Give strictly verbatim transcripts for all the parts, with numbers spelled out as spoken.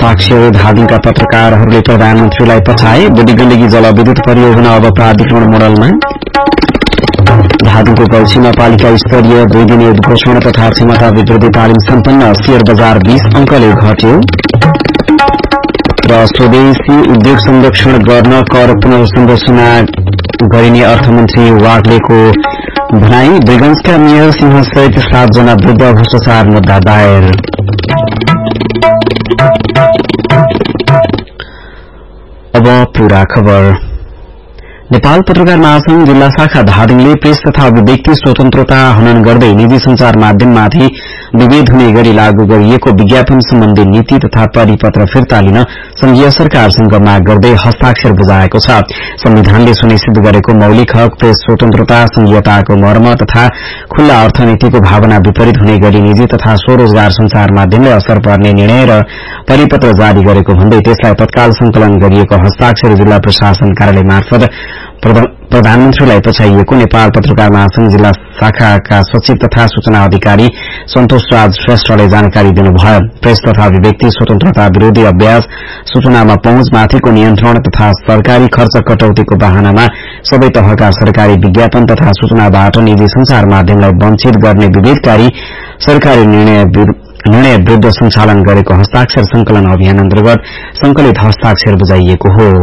हस्ताक्षर धादिङका पत्रकारहरूले प्रधानमन्त्रीलाई पठाए। बुढी गण्डकी जलविद्युत परियोजना अब प्राधिकरण मोडलमा। धादिङको गौसीमा पालिका स्तरीय दुई दिने उद्घोषणा तथा क्षमता वृद्धि तालिम सम्पन्न। शेयर बजार बीस अंकले घट्यो। र स्वदेशी उद्योग संरक्षण गर्न कर पुनर्संरचना गरिने अर्थमन्त्री वाग्लेको भनाई। वीरगंजका मेयर सिंह सहित सातजना विरुद्ध भ्रष्टाचार मुद्दा दायर। अब पूरा खबर। नेपाल पत्रकार महासंघ जिल्ला शाखा धादिङले प्रेस तथा अभिव्यक्ति स्वतन्त्रता हनन गर्दै निजी संचार माध्यममाथि विभेद हुने गरी लागू गरिएको विज्ञापन सम्बन्धी नीति तथा परिपत्र फिर्ता लिन संघीय सरकारसँग माग गर्दै हस्ताक्षर बुझाएको छ। संविधानले सुनिश्चित गरेको मौलिक हक प्रेस स्वतन्त्रता, संघीयताको मर्म तथा खुल्ला अर्थनीतिको भावना विपरीत हुने गरी निजी तथा स्वरोजगार संचार माध्यमले असर पर्ने निर्णय र परिपत्र जारी गरेको भन्दै त्यसलाई तत्काल संकलन गरिएको हस्ताक्षर जिल्ला प्रशासन कार्यालय मार्फत प्रधानमन्त्रीलाई पठाइएको नेपाल पत्रकार महासंघ जिल्ला शाखाका सचिव तथा सूचना अधिकारी सन्तोष राज श्रेष्ठले जानकारी दिनुभयो। प्रेस तथा अभिव्यक्ति स्वतन्त्रता विरोधी अभ्यास, सूचनामा पहुँचमाथिको नियन्त्रण तथा सरकारी खर्च कटौतीको बहानामा सबै तहका सरकारी विज्ञापन तथा सूचनाबाट निजी संचार माध्यमलाई वञ्चित गर्ने विभेदकारी सरकारी निर्णय निर्णय विरूद्ध सञ्चालन गरेको हस्ताक्षर संकलन अभियान अन्तर्गत संकलित हस्ताक्षर बुझाइएको हो।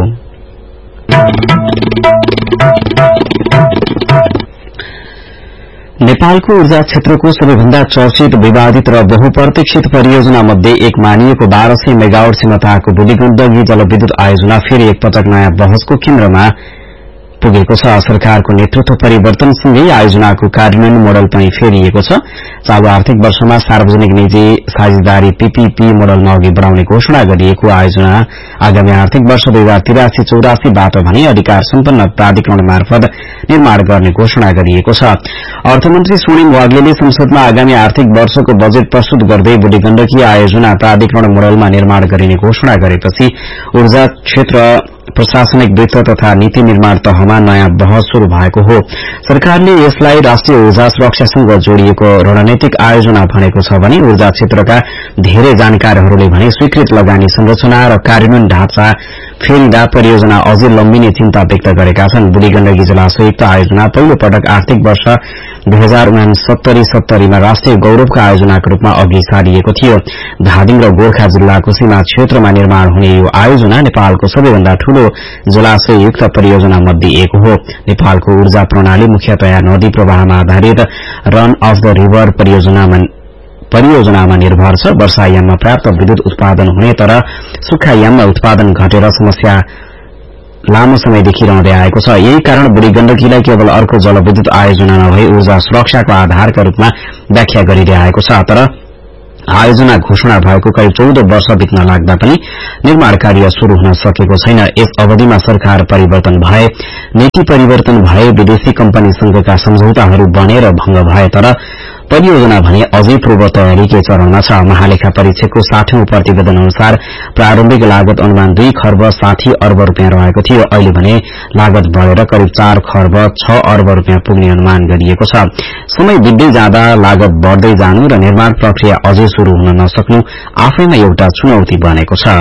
नेपालको ऊर्जा क्षेत्रको सबैभन्दा चर्चित, विवादित र बहुप्रतीक्षित परियोजना मध्ये एक मानिएको बाह्र सय मेगावाट क्षमताको बुढी गण्डकी जलविद्युत आयोजना फेरि एकपटक नयाँ बहसको केन्द्रमा पुगेको छ। सरकारको नेतृत्व परिवर्तनसँगै आयोजनाको कार्यान्वयन मोडल पनि फेरिएको छ। चालू आर्थिक वर्षमा सार्वजनिक निजी साझेदारी पीपीपी मोडलमा अघि बढ़ाउने घोषणा गरिएको आयोजना आगामी आर्थिक वर्ष दुई हजार तिरासी चौरासीबाट भने अधिकार सम्पन्न प्राधिकरण मार्फत निर्माण गर्ने घोषणा गरिएको छ। अर्थमन्त्री स्वर्णिम वाग्लेले संसदमा आगामी आर्थिक वर्षको बजेट प्रस्तुत गर्दै बुढी गण्डकी आयोजना प्राधिकरण मोडलमा निर्माण गरिने घोषणा गरेपछि ऊर्जा क्षेत्र प्रशासनिक वृत्त तथा नीति निर्माण तहमा नयाँ बहस शुरू भएको हो। सरकारले यसलाई राष्ट्रिय ऊर्जा सुरक्षासँग जोडिएको रणनीतिक आयोजना भनेको छ भने ऊर्जा क्षेत्रका धेरै जानकारहरूले भने स्वीकृत लगानी संरचना र कार्यान्वयन ढाँचा फेरिँदा परियोजना अझै लम्बिने चिन्ता व्यक्त गरेका छन्। बुढी गण्डकी जलाशयुक्त आयोजना पहिलो पटक आर्थिक वर्ष दुई हजार उनासत्तरी सत्तरीमा राष्ट्रिय गौरवका आयोजनाको रूपमा अघि सारिएको थियो। धादिङ र गोर्खा जिल्लाको सीमा क्षेत्रमा निर्माण हुने यो आयोजना नेपालको सबैभन्दा ठूलो जलाशययुक्त परियोजना मध्ये एक हो। नेपालको ऊर्जा प्रणाली मुख्यतया नदी प्रवाहमा आधारित रन अफ द रिभर परियोजनामा परियोजनामा निर्भर छ। वर्षायाममा पर्याप्त विद्युत उत्पादन हुने तर सुक्खायाममा उत्पादन घटेर समस्या लामो समयदेखि रहँदै आएको छ। यही कारण बुढी गण्डकीलाई केवल अर्को जलविद्युत आयोजना नभई ऊर्जा सुरक्षाको आधारका रूपमा व्याख्या गरिरहेको छ। तर आयोजना घोषणा भएको करिब चौध वर्ष बित्न लाग्दा पनि निर्माण कार्य शुरू हुन सकेको छैन। यस अवधिमा सरकार परिवर्तन भए, नीति परिवर्तन भए, विदेशी कम्पनीसँगका सम्झौताहरू बने र भंग भए, तर परियोजना भने अझै पूर्व तयारीकै चरणमा छ। महालेखा परीक्षकको साठौं प्रतिवेदन अनुसार प्रारम्भिक लागत अनुमान दुई खर्ब साठी अर्ब रूपियाँ रहेको थियो। अहिले भने लागत बढ़ेर करिब चार खर्ब छ अर्ब रूपियाँ पुग्ने अनुमान गरिएको छ। समय बित्दै जाँदा लागत बढ़दै जानु र निर्माण प्रक्रिया अझै शुरू हुन नसक्नु आफैमा एउटा चुनौती बनेको छ।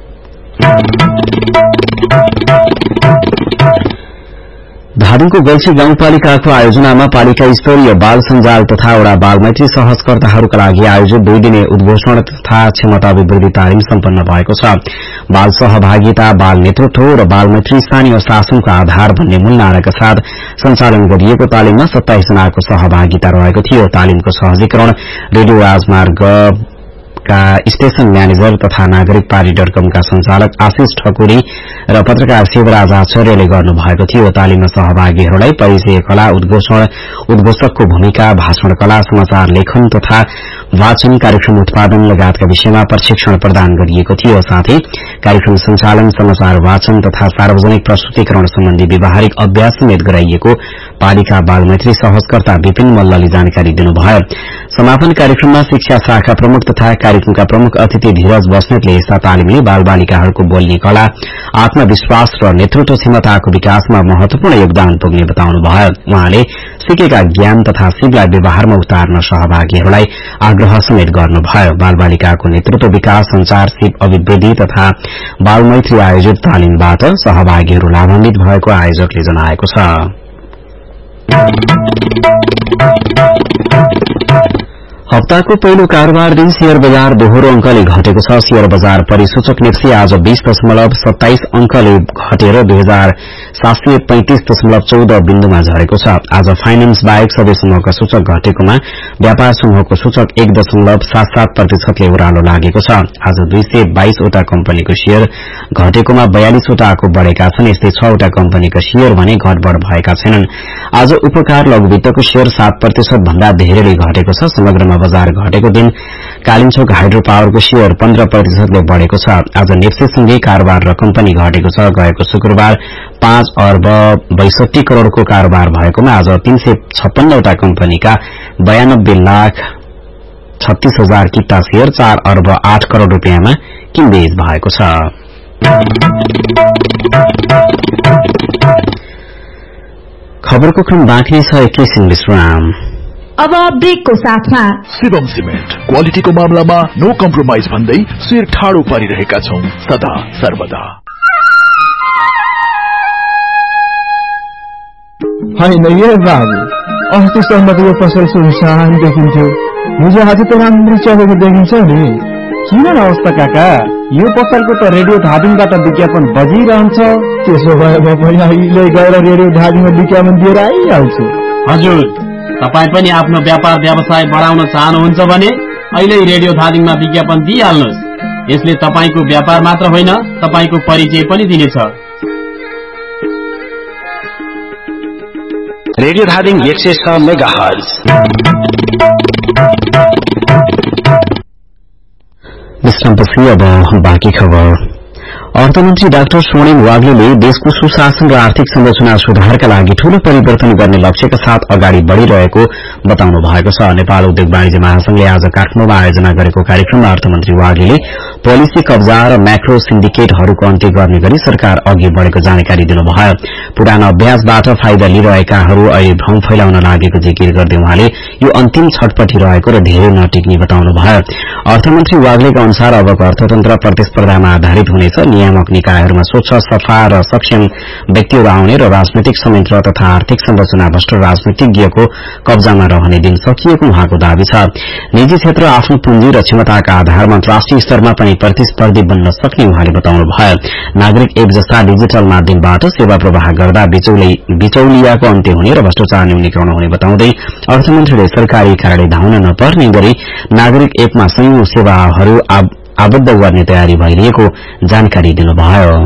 धादिङको गल्छी गाउँपालिकाको आयोजनामा पालिका स्तरीय बाल सञ्जाल तथा वडा बालमैत्री सहजकर्ताहरूका लागि आयोजित दुई दिने उद्घोषणा तथा क्षमता वृद्धि तालिम सम्पन्न भएको छ। बाल सहभागिता, बाल नेतृत्व र बालमैत्री स्थानीय शासनको आधार भन्ने मूल नाराका साथ सञ्चालन गरिएको तालिममा सत्ताइस जनाको सहभागिता रहेको थियो। तालिमको सहजीकरण रेडियो राजमार्ग का स्टेशन म्यानेजर तथा नागरिक पार्टी डट कमका संचालक आशिष ठकुरी र पत्रकार शिवराज आचार्यले गर्नुभएको थियो। तालिममा सहभागीहरूलाई परिचय कला, उद्घोषण उद्घोषकको भूमिका, भाषण कला, समाचार लेखन तथा वाचन, कार्यक्रम उत्पादन लगायतका विषयमा प्रशिक्षण प्रदान गरिएको थियो। साथै कार्यक्रम संचालन, समाचार वाचन तथा सार्वजनिक प्रस्तुतिकरण सम्बन्धी व्यावहारिक अभ्यास समेत गराइएको पालिका बालमैत्री सहजकर्ता विपिन मल्लले जानकारी दिनुभयो। समापन कार्यक्रममा शिक्षा शाखा प्रमुख तथा कार्यक्रमका प्रमुख अतिथि धीरज बस्नेतले यस्ता तालिमले बालबालिकाहरूको बोल्ने कला, आत्मविश्वास र नेतृत्व क्षमताको विकासमा महत्वपूर्ण योगदान पुग्ने बताउनुभयो। उहाँले सिकेका ज्ञान तथा सिपलाई व्यवहारमा उतार्न सहभागीहरूलाई आग्रह समेत गर्नुभयो। बालबालिकाको नेतृत्व विकास, संचार, सिप अभिवृद्धि तथा बाल मैत्री आयोजित तालिमबाट सहभागीहरू लाभान्वित भएको आयोजकले जनाएको छ। हप्ताको पहिलो कारोबार दिन शेयर बजार दोहोरो अंकले घटेको छ। शेयर बजार परिसूचक नेप्सी आज बीस दशमलव सत्ताइस अंकले घटेर दुई हजार सात सय पैंतिस दशमलव चौध बिन्दुमा झरेको छ। आज फाइनान्स बाहेक सबै समूहका सूचक घटेकोमा व्यापार समूहको सूचक एक दशमलव सात सात प्रतिशतले ओह्रालो लागेको छ। आज दुई सय बाइसवटा कम्पनीको शेयर घटेकोमा बयालिसवटाको बढ़ेका छन्। यस्तै छवटा कम्पनीका शेयर भने घटबढ़ भएका छैनन्। आज उपकार लघु वित्तको शेयर सात प्रतिशत भन्दा धेरैले घटेको छ। समग्रमा बजार घटेको दिन कालिम्पोङ हाइड्रो पावरको शेयर पन्ध्र प्रतिशतले बढ़ेको छ। आज नेप्सेसँगै कारोबार रकम पनि घटेको छ। गएको शुक्रबार पाँच अर्ब बैसठी करोड़को कारोबार भएकोमा आज तीन सय छप्पन्नवटा कम्पनीका बयानब्बे लाख छत्तीस हजार किता शेयर चार अर्ब आठ करोड़ रूपियाँमा किनबेच भएको छ। खबरको क्रम बाँकी छ। एकैछिन विश्राम। अब ब्रेकको साथमा शिवम सिमेन्ट क्वालिटीको मामलामा नो कम्प्रोमाइज भन्दै शिर ठाडो पारिरहेका छौं सदा सर्वदा। होइन ये बाबु, अस्तिसम्म त यो पसल सुनसान देखिन्थ्यो, हिजो आज त राम्ररी चलेको देखिन्छ नि। किन न अवस्था काका, यो पसलको त रेडियो धादिङबाट विज्ञापन बजिरहन्छ। त्यसो भए म पनि अहिले गएर रेडियो धादिङमा विज्ञापन दिएर आइहाल्छु। हजुर, तपाई पनि आफ्नो व्यापार व्यवसाय बढाउन चाहनुहुन्छ भने अहिले रेडियो धादिङमा विज्ञापन दिइहाल्नुहोस्। यसले तपाईको व्यापार मात्र होइन, तपाईको परिचय पनि दिनेछ। रेडियो धादिङ एक सय छ मेगाहर्ज। विश्रामपछि अब बाँकी खबर। अर्थमन्त्री डाक्टर स्वर्णिम वाग्लेले देशको सुशासन र आर्थिक संरचना सुधारका लागि ठूलो परिवर्तन गर्ने लक्ष्यका साथ अगाडि बढ़िरहेको बताउनु भएको छ। नेपाल उद्योग वाणिज्य महासंघले आज काठमाडौँमा आयोजना गरेको कार्यक्रममा अर्थमन्त्री वाग्लेले पोलिसी कब्जा र म्याक्रो सिन्डिकेटहरूको अन्त्य गर्ने गरी सरकार अघि बढ़ेको जानकारी दिनुभयो। पुरानो अभ्यासबाट फाइदा लिइरहेकाहरू अहिले भ्रम फैलाउन लागेको जिकिर गर्दै उहाँले यो अन्तिम छटपटी रहेको र धेरै नटिक्ने बताउनुभयो। अर्थमन्त्री वाग्लेका अनुसार अबको अर्थतन्त्र प्रतिस्पर्धामा आधारित हुनेछ। नियामक निकायहरूमा स्वच्छ, सफा र सक्षम व्यक्तिहरू आउने र राजनैतिक संयन्त्र तथा आर्थिक संरचना भ्रष्ट राजनीतिज्ञको कब्जामा रहने दिन सकिएको उहाँको दावी छ। निजी क्षेत्र आफ्नो पुँजी र क्षमताका आधारमा अन्तर्राष्ट्रिय स्तरमा पनि प्रतिस्पर्धी बन्न सक्ने उहाँले बताउनुभयो। नागरिक एप जस्ता डिजिटल माध्यमबाट सेवा प्रवाह गर्दा बिचौलियाको अन्त्य हुने र भ्रष्टाचार न्यूनीकरण हुने बताउँदै अर्थमन्त्रीले सरकारी कार्यालय धाउन नपर्ने गरी नागरिक एपमा सयौं सेवाहरू आबद्ध गर्ने तयारी भइरहेको जानकारी दिनुभयो।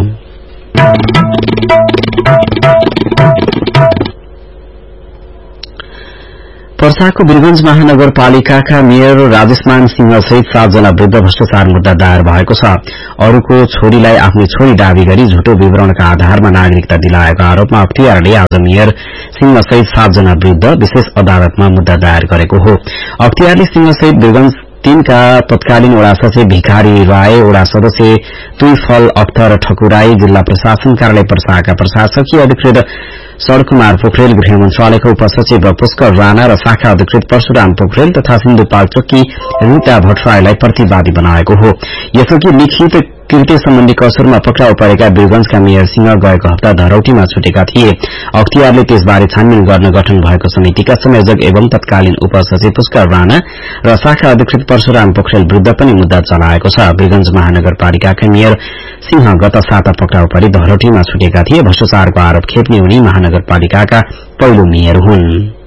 पर्साको वीरगंज महानगरपालिकाका मेयर राजेशमान सिंह सहित सातजना विरूद्ध भ्रष्टाचार मुद्दा दायर भएको छ। अरूको छोरीलाई आफ्नो छोरी दावी गरी झुटो विवरणका आधारमा नागरिकता दिलाएको आरोपमा अख्तियारले आज मेयर सिंह सहित सातजना विरूद्ध विशेष अदालतमा मुद्दा दायर गरेको हो। अख्तियारले सिंह सहित वीरगंज तीनका तत्कालीन वडा सचिव भिखारी राय, वडा सदस्य तुइफल अख्तर ठकुराई, जिल्ला प्रशासन कार्यालय पर्साका प्रशासकीय अधिकृत सड़ककुमार पोखरेल, गृह मन्त्रालयका उपसचिव पुष्कर राणा र शाखा अधिकृत परशुराम पोखरेल तथा सिन्धुपाल चोकी रीता भट्टराईलाई प्रतिवादी बनाएको हो। यसअघि लिखित कृत्य सम्बन्धी कसुरमा पक्राउ परेका वीरगंजका मेयर सिंह गएको हप्ता धरौटीमा छुटेका थिए। अख्तियारले त्यसबारे छानबिन गर्न गठन भएको समितिका संयोजक एवं तत्कालीन उपसचिव पुष्कर राणा र शाखा अधिकृत परशुराम पोखरेल विरूद्ध पनि मुद्दा चलाएको छ। वीरगंज महानगरपालिकाका मेयर सिंह गत साता पक्राउ परी धरौटीमा छुटेका थिए। भ्रष्टाचारको आरोप खेप्ने उनी महानगरपालिकाका पहिलो मेयर हुन्।